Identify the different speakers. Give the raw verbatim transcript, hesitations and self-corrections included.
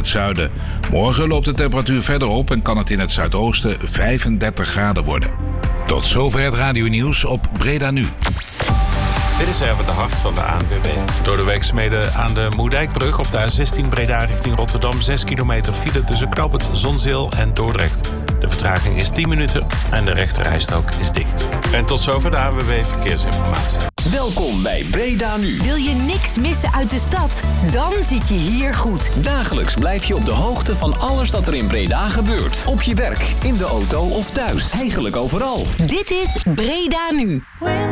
Speaker 1: het zuiden. Morgen loopt de temperatuur verder op en kan het in het zuidoosten vijfendertig graden worden. Tot zover het radionieuws op Breda Nu.
Speaker 2: Dit is even de hart van de A N W B. Door de werkzaamheden aan de Moerdijkbrug op de A zestien Breda richting Rotterdam. zes kilometer file tussen knooppunt Zonzeel en Dordrecht. De vertraging is tien minuten en de rechterrijstrook is dicht. En tot zover de A N W B Verkeersinformatie.
Speaker 3: Welkom bij Breda Nu.
Speaker 4: Wil je niks missen uit de stad? Dan zit je hier goed.
Speaker 3: Dagelijks blijf je op de hoogte van alles dat er in Breda gebeurt. Op je werk, in de auto of thuis. Eigenlijk overal.
Speaker 4: Dit is Breda Nu.